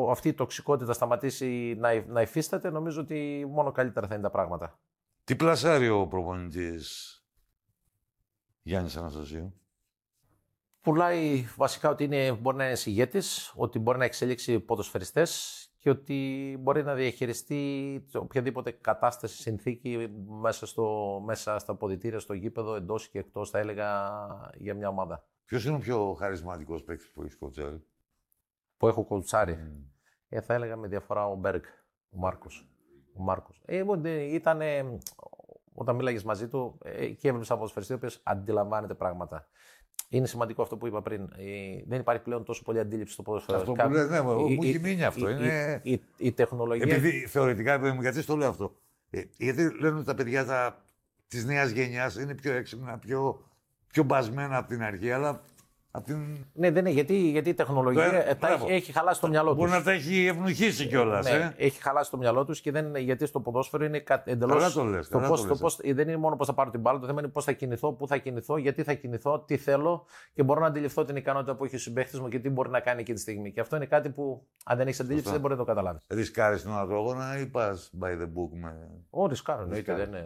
αυτή η τοξικότητα σταματήσει να υφίσταται, νομίζω ότι μόνο καλύτερα θα είναι τα πράγματα. Τι πλασάρει ο προπονητής Γιάννης Αναστασίου? Πουλάει βασικά ότι μπορεί να είναι ηγέτης, ότι μπορεί να εξελίξει ποδοσφαιριστές και ότι μπορεί να διαχειριστεί οποιαδήποτε κατάσταση, συνθήκη μέσα στα αποδυτήρια, στο γήπεδο, εντός και εκτός, θα έλεγα, για μια ομάδα. Ποιος είναι ο πιο χαρισματικός παίκτης που έχεις κοτσάρει? Που έχω κοτσάρει. Θα έλεγα με διαφορά ο Μπέργκ, ο Μάρκος. Ήταν, όταν μίλαγες μαζί του και έβλεπες ένα ποδοσφαιριστή ο οποίος αντιλαμβάνεται πράγματα. Είναι σημαντικό αυτό που είπα πριν. Δεν υπάρχει πλέον τόσο πολύ αντίληψη στο ποδόσφαιρο. Αυτό που λες, ναι, μου έχει μείνει αυτό. Η τεχνολογία. Επειδή θεωρητικά, γιατί στο λέω αυτό. Γιατί λένε ότι τα παιδιά της νέας γενιάς είναι πιο έξυπνα, πιο μπασμένα από την αρχή, αλλά από την... Ναι, δεν είναι, γιατί η τεχνολογία έχει χαλάσει το μυαλό τους. Μπορεί να τα έχει ευνουχίσει κιόλας. Ναι, έχει χαλάσει το μυαλό τους και γιατί στο ποδόσφαιρο είναι εντελώς. Καλά το λες. Δεν είναι μόνο πώς θα πάρω την μπάλα, το θέμα είναι πώς θα κινηθώ, πού θα κινηθώ, γιατί θα κινηθώ, τι θέλω και μπορώ να αντιληφθώ την ικανότητα που έχει ο συμπαίχτης μου και τι μπορεί να κάνει εκείνη τη στιγμή. Και αυτό είναι κάτι που αν δεν έχει αντίληψη δεν μπορεί να το καταλάβει. Ρισκάρεις τον αγώνα ή πας by the book με. Ρισκάρω, ναι.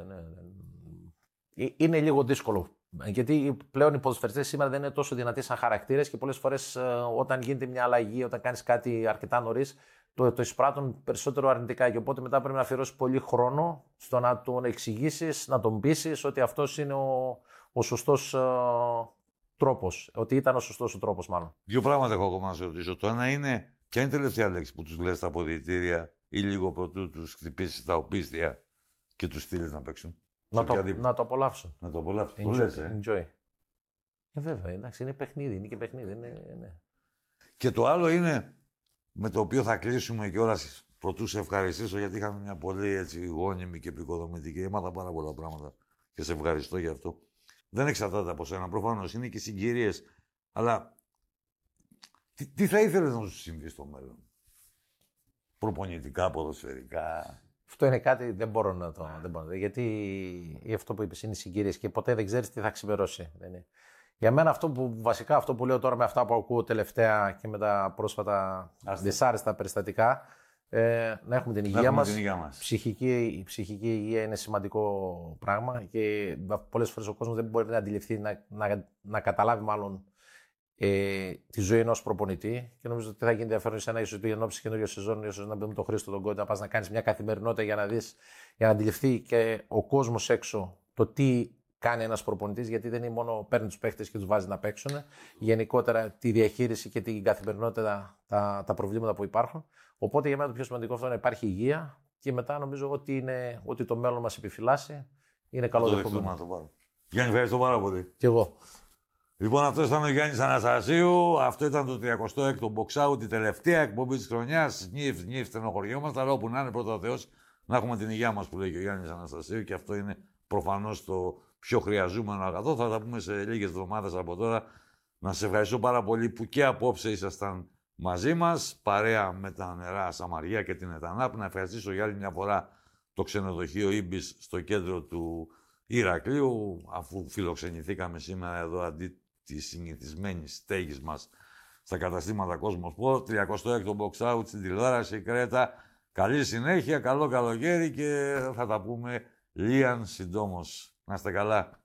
Είναι λίγο δύσκολο. Γιατί πλέον οι ποδοσφαιριστές σήμερα δεν είναι τόσο δυνατοί σαν χαρακτήρες και πολλές φορές όταν γίνεται μια αλλαγή, όταν κάνεις κάτι αρκετά νωρίς, το εισπράττουν περισσότερο αρνητικά. Και οπότε μετά πρέπει να αφιερώσεις πολύ χρόνο στο να τον εξηγήσεις, να τον πείσεις ότι αυτός είναι ο σωστός τρόπος. Ότι ήταν ο σωστός ο τρόπος, μάλλον. Δύο πράγματα έχω ακόμα να σε ρωτήσω. Το ένα είναι, ποια είναι η τελευταία λέξη που τους λες στα αποδυτήρια ή λίγο πρωτού τους χτυπήσεις τα οπίστια και τους στείλεις να παίξουν? Να το απολαύσουν. Να το απολαύσουν. Το λες, enjoy. Βέβαια, εντάξει, είναι παιχνίδι, είναι και παιχνίδι. Ναι. Και το άλλο είναι, με το οποίο θα κλείσουμε κιόλας, πρωτού σε ευχαριστήσω, γιατί είχαμε μια πολύ έτσι γόνιμη και επικοδομητική. Έμαθα πάρα πολλά πράγματα και σε ευχαριστώ γι' αυτό. Δεν εξαρτάται από σένα, προφανώς είναι και συγκυρίες. Αλλά τι θα ήθελες να σου συμβεί στο μέλλον? Προπονητικά, ποδοσφαιρικά. Αυτό είναι κάτι δεν μπορώ να το. Γιατί αυτό που είπες είναι συγκυρίες και ποτέ δεν ξέρεις τι θα ξημερώσει. Για μένα βασικά αυτό που λέω τώρα με αυτά που ακούω τελευταία και με τα πρόσφατα δυσάρεστα περιστατικά, να έχουμε την υγεία μας. Η ψυχική υγεία είναι σημαντικό πράγμα και πολλές φορές ο κόσμος δεν μπορεί να αντιληφθεί, να καταλάβει μάλλον τη ζωή ενός προπονητή. Και νομίζω ότι θα γίνει ενδιαφέρον σε ένα ίσως του ενόψει καινούριο σεζόν, ίσως να μπούμε τον Χρήστο τον Κόντα, να πας να κάνεις μια καθημερινότητα για να δεις, για να αντιληφθεί και ο κόσμος έξω το τι κάνει ένας προπονητής, γιατί δεν είναι μόνο παίρνει τους παίχτες και τους βάζει να παίξουν. Γενικότερα τη διαχείριση και την καθημερινότητα, τα προβλήματα που υπάρχουν. Οπότε για μένα το πιο σημαντικό αυτό είναι να υπάρχει υγεία και μετά νομίζω ότι το μέλλον μας επιφυλάσσει. Είναι καλό δεχόμενο. Γιάννη, ευχαριστώ πάρα πολύ. Και εγώ. Λοιπόν, αυτό ήταν ο Γιάννης Αναστασίου. Αυτό ήταν το 36ο Box Out, η τελευταία εκπομπή της χρονιάς. Νιφ, στενοχωριόμαστε, αλλά όπου να είναι, πρώτα ο Θεός, να έχουμε την υγεία μας που λέει και ο Γιάννης Αναστασίου και αυτό είναι προφανώς το πιο χρειαζόμενο αγαθό. Θα τα πούμε σε λίγες εβδομάδες από τώρα. Να σε ευχαριστώ πάρα πολύ που και απόψε ήσασταν μαζί μας, παρέα με τα νερά Σαμαριά και την ΕΤΑΝΑΠ. Να ευχαριστήσω για άλλη μια φορά το ξενοδοχείο Ήμπις στο κέντρο του Ηρακλείου, αφού φιλοξενηθήκαμε σήμερα εδώ αντί της συνηθισμένης στέγης μας στα καταστήματα Cosmosport. 36ο Box Out στην τηλεόραση Κρέτα. Καλή συνέχεια, καλό καλοκαίρι και θα τα πούμε λίαν συντόμως. Να είστε καλά.